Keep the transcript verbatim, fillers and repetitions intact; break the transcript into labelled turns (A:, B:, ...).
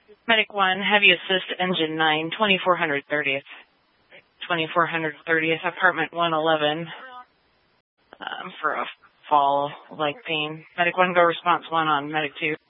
A: Medic one, Heavy Assist, Engine nine, twenty-four thirtieth. twenty-four thirtieth, Apartment one eleven, um, for a fall leg pain. Medic one, go response one on Medic two.